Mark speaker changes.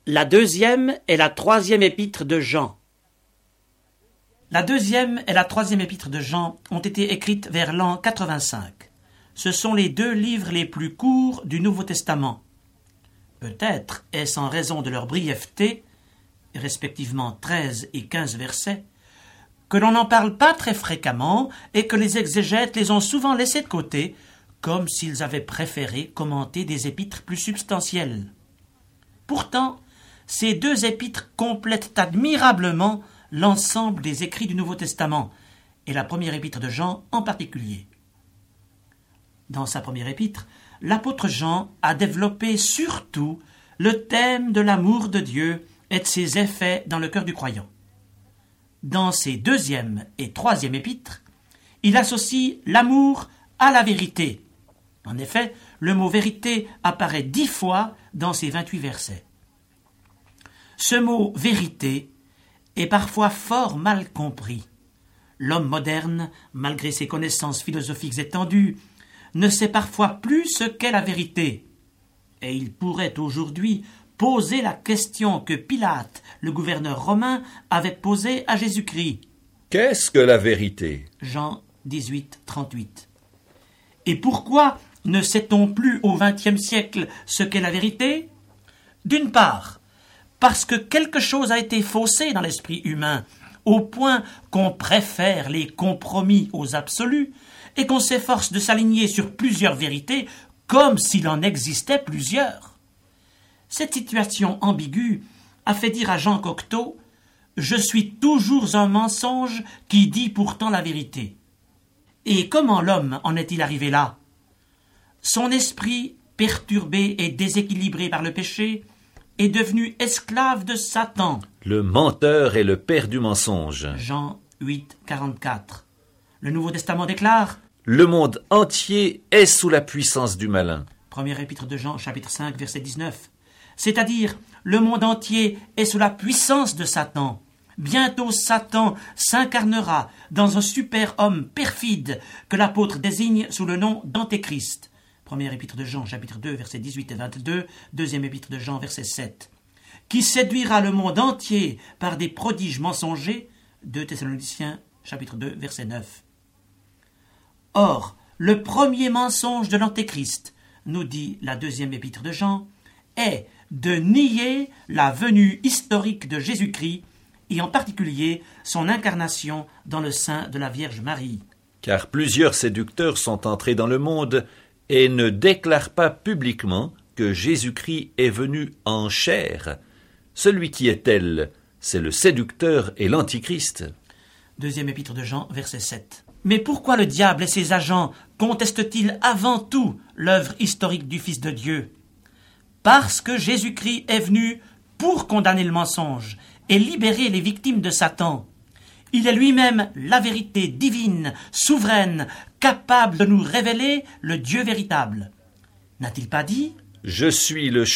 Speaker 1: La deuxième et la troisième épître de Jean. La deuxième et la troisième épître de Jean ont été écrites vers l'an 85. Ce sont les deux livres les plus courts du Nouveau Testament. Peut-être est-ce en raison de leur brièveté, respectivement 13 et 15 versets, que l'on n'en parle pas très fréquemment et que les exégètes les ont souvent laissés de côté, comme s'ils avaient préféré commenter des épîtres plus substantielles. Pourtant, ces deux épîtres complètent admirablement l'ensemble des écrits du Nouveau Testament, et la première épître de Jean en particulier. Dans sa première épître, l'apôtre Jean a développé surtout le thème de l'amour de Dieu et de ses effets dans le cœur du croyant. Dans ses deuxième et troisième épîtres, il associe l'amour à la vérité. En effet, le mot vérité apparaît 10 fois dans ces 28 versets. Ce mot vérité est parfois fort mal compris. L'homme moderne, malgré ses connaissances philosophiques étendues, ne sait parfois plus ce qu'est la vérité. Et il pourrait aujourd'hui poser la question que Pilate, le gouverneur romain, avait posée à Jésus-Christ.
Speaker 2: Qu'est-ce que la vérité ?
Speaker 1: Jean 18, 38. Et pourquoi ne sait-on plus au XXe siècle ce qu'est la vérité ? D'une part, parce que quelque chose a été faussé dans l'esprit humain, au point qu'on préfère les compromis aux absolus, et qu'on s'efforce de s'aligner sur plusieurs vérités comme s'il en existait plusieurs. Cette situation ambiguë a fait dire à Jean Cocteau « Je suis toujours un mensonge qui dit pourtant la vérité ». Et comment l'homme en est-il arrivé là ? Son esprit, perturbé et déséquilibré par le péché, est devenu esclave de Satan.
Speaker 2: Le menteur est le père du mensonge.
Speaker 1: Jean 8, 44. Le Nouveau Testament déclare «
Speaker 2: Le monde entier est sous la puissance du malin. »
Speaker 1: Première épître de Jean, chapitre 5, verset 19. C'est-à-dire, le monde entier est sous la puissance de Satan. Bientôt Satan s'incarnera dans un super-homme perfide que l'apôtre désigne sous le nom d'Antéchrist. Première épître de Jean, chapitre 2, versets 18 et 22, deuxième épître de Jean, verset 7. Qui séduira le monde entier par des prodiges mensongers. 2 Thessaloniciens, chapitre 2, verset 9. Or, le premier mensonge de l'Antéchrist, nous dit la deuxième épître de Jean, est de nier la venue historique de Jésus-Christ et en particulier son incarnation dans le sein de la Vierge Marie.
Speaker 2: Car plusieurs séducteurs sont entrés dans le monde et ne déclarent pas publiquement que Jésus-Christ est venu en chair. Celui qui est tel, c'est le séducteur et l'antichrist.
Speaker 1: Deuxième épître de Jean, verset 7. Mais pourquoi le diable et ses agents contestent-ils avant tout l'œuvre historique du Fils de Dieu ? Parce que Jésus-Christ est venu pour condamner le mensonge et libérer les victimes de Satan. Il est lui-même la vérité divine, souveraine, capable de nous révéler le Dieu véritable. N'a-t-il pas dit ?
Speaker 2: Je suis le